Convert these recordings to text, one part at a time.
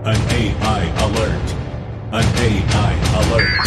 An AI alert. An AI alert.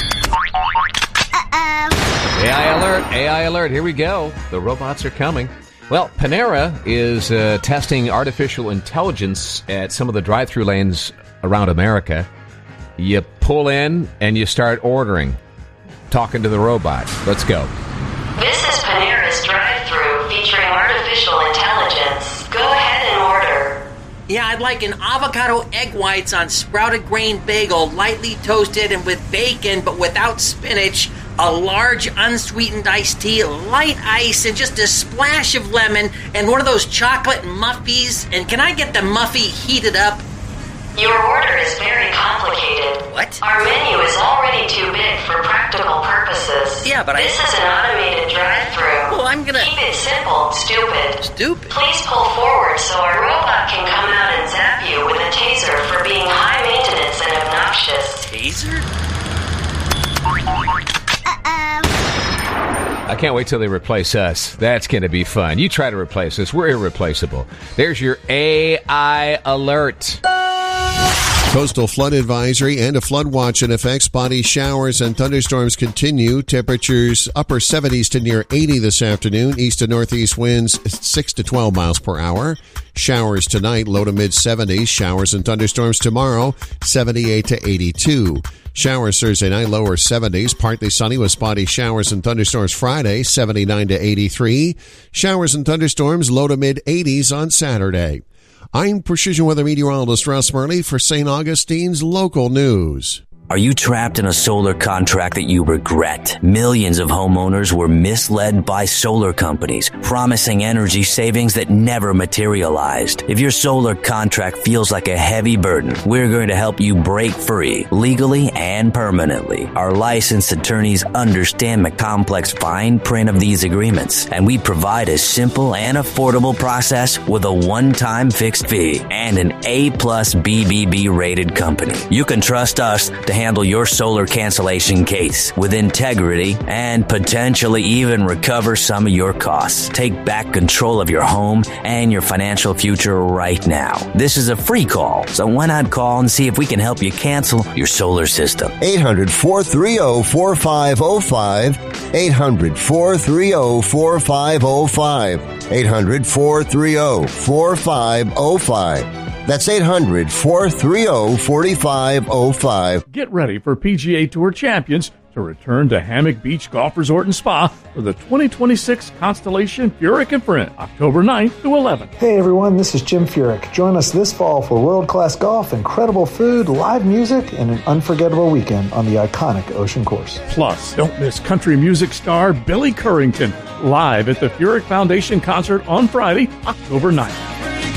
AI alert, here we go. The robots are coming. Well, Panera is testing artificial intelligence at some of the drive-thru lanes around America. You pull in and you start ordering, talking to the robot. Let's go. This is Panera's drive-thru featuring artificial intelligence. Go ahead and order. Yeah, I'd like an avocado egg whites on sprouted grain bagel, lightly toasted and with bacon, but without spinach. A large unsweetened iced tea, light ice, and just a splash of lemon, and one of those chocolate muffies. And can I get the muffy heated up? Your order is very complicated. What? Our menu is already too big for practical purposes. Yeah, but This is an automated drive-thru. Well, I'm gonna... Keep it simple, stupid. Stupid? Please pull forward so our robot can come out and zap you with a taser for being high maintenance and obnoxious. Taser? I can't wait till they replace us. That's going to be fun. You try to replace us. We're irreplaceable. There's your AI alert. Coastal flood advisory and a flood watch in effect. Spotty showers and thunderstorms continue. Temperatures upper 70s to near 80 this afternoon. East to northeast winds 6 to 12 miles per hour. Showers tonight, low to mid 70s. Showers and thunderstorms tomorrow, 78 to 82. Showers Thursday night, lower 70s. Partly sunny with spotty showers and thunderstorms Friday, 79 to 83. Showers and thunderstorms, low to mid 80s on Saturday. I'm Precision Weather Meteorologist Russ Murley for St. Augustine's Local News. Are you trapped in a solar contract that you regret? Millions of homeowners were misled by solar companies, promising energy savings that never materialized. If your solar contract feels like a heavy burden, we're going to help you break free, legally and permanently. Our licensed attorneys understand the complex fine print of these agreements, and we provide a simple and affordable process with a one-time fixed fee and an A+ BBB rated company. You can trust us to handle your solar cancellation case with integrity and potentially even recover some of your costs. Take back control of your home and your financial future right now. This is a free call, so why not call and see if we can help you cancel your solar system? 800-430-4505. 800-430-4505. 800-430-4505. That's 800-430-4505. Get ready for PGA Tour champions to return to Hammock Beach Golf Resort and Spa for the 2026 Constellation Furyk and Friends, October 9th to 11th. Hey everyone, this is Jim Furyk. Join us this fall for world-class golf, incredible food, live music, and an unforgettable weekend on the iconic Ocean Course. Plus, don't miss country music star Billy Currington live at the Furyk Foundation concert on Friday, October 9th.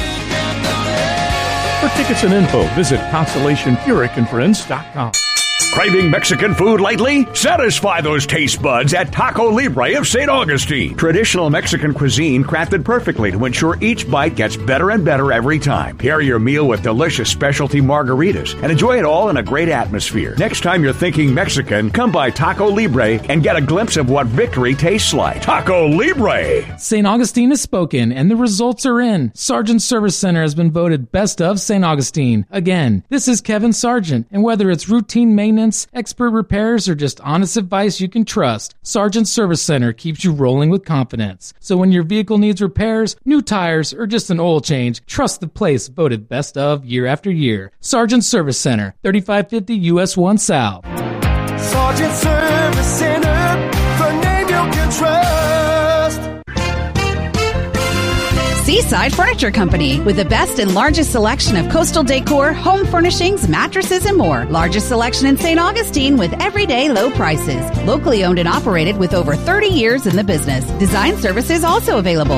For tickets and info, visit ConstellationFurykandFriends.com. Craving Mexican food lately? Satisfy those taste buds at Taco Libre of St. Augustine. Traditional Mexican cuisine crafted perfectly to ensure each bite gets better and better every time. Pair your meal with delicious specialty margaritas and enjoy it all in a great atmosphere. Next time you're thinking Mexican, come by Taco Libre and get a glimpse of what victory tastes like. Taco Libre! St. Augustine has spoken, and the results are in. Sargent Service Center has been voted Best of St. Augustine. Again, this is Kevin Sargent, and whether it's routine maintenance, expert repairs, or just honest advice you can trust, Sargent Service Center keeps you rolling with confidence. So when your vehicle needs repairs, new tires, or just an oil change, trust the place voted Best of year after year. Sargent Service Center, 3550 US 1 South. Sargent Service Center, the name you can trust. Seaside Furniture Company, with the best and largest selection of coastal decor, home furnishings, mattresses, and more. Largest selection in St. Augustine with everyday low prices. Locally owned and operated with over 30 years in the business. Design services also available.